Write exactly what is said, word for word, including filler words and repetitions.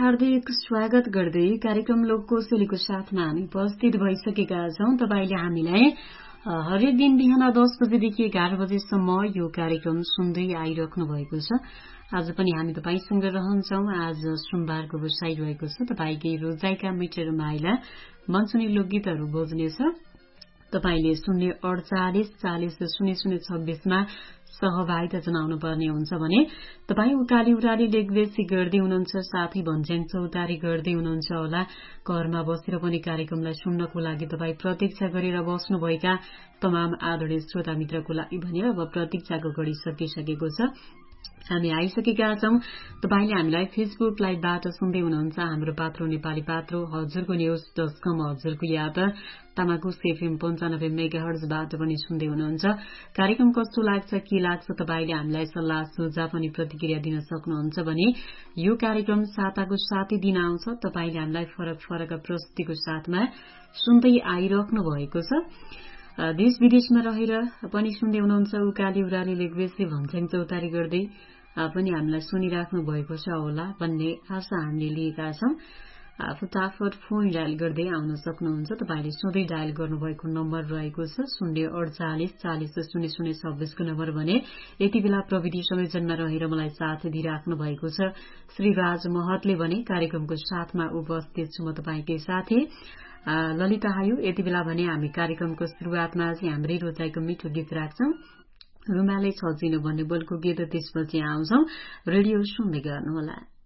हार्दिक स्वागत गर्दै कार्यक्रम लोककोशलीको साथमा हामी उपस्थित भइसकेका छौं। तपाईले हामीलाई हरेक दिन बिहान दस बजेदेखि एघार बजेसम्म यो कार्यक्रम सुन्दै आइराख्नु भएको छ। आज पनि हामी तपाईसँग रहन्छौं। आज सोमबारको बसाइ रहेको छ। तपाईकै रोजाइका मिटर माइला मनसुनी लोकगीतहरू बोज्नेछ। तपाईले शून्य अडचालिस चालिस शून्य शून्य छब्बीसमा सहभागिता जनाउनु पर्ने हुन्छ भने तपाई उकाली उराली लेखबेसी गर्दै हुनुहुन्छ, साथै भन्ज्याङ चौतारी गर्दै हुनुहुन्छ होला। घरमा बसेर पनि कार्यक्रमलाई सुन्नको लागि तपाई प्रतीक्षा गरेर बस्नुभएका तमाम आदरणीय श्रोता मित्रको लागि भने अब प्रतीक्षाको घडी सकिसकेको छ। हामी आइसकेका छौं। तपाईले हामीलाई फेसबुक लाइभबाट सुन्दै हुनुहुन्छ। हाम्रो पात्रो नेपाली पात्रो हजुरको न्यूज डट कम हजुरको याद तामाकुस एफएम पन्चानब्बे मेगा हर्जबाट पनि सुन्दै हुनुहुन्छ। कार्यक्रम कस्तो लाग्छ, के लाग्छ, तपाईले हामीलाई सल्लाह सुझाव पनि प्रतिक्रिया दिन सक्नुहुन्छ भने यो कार्यक्रम साताको सातै दिन आउँछ। तपाईले हामीलाई फरक फरक प्रस्तुतिको साथमा सुन्दै आइराख्नु भएको छ। देश विदेशमा रहेर पनि सुन्दै हुनुहुन्छ। उकाली उराली लेखबेसी भन्ज्याङ चौतारी गर्दै पनि हामीलाई सुनिराख्नु भएको छ होला भन्ने आशा हामीले लिएका छौं। फटाफट फोन डायल गर्दै आउन सक्नुहुन्छ। तपाईले सधैँ डायल गर्नुभएको नम्बर रहेको छ शून्य अडचालिस चालिस शून्य शून्य छब्बीसको नम्बर भने यति बेला प्रविधि संयोजनमा रहेर मलाई साथ दिइराख्नु भएको छ श्रीराज महतले भने कार्यक्रमको साथमा उपस्थित छु म तपाईकै साथी ललिता हायु। यति बेला भने हामी कार्यक्रमको शुरूआतमा चाहिँ हाम्रै रोजाइको मिठो गीत राख्छौं। रुमाले छजिनु भन्ने बोलको गीत, त्यसपछि आउँछौं। रेडियो सुन्दै गर्नुहोला।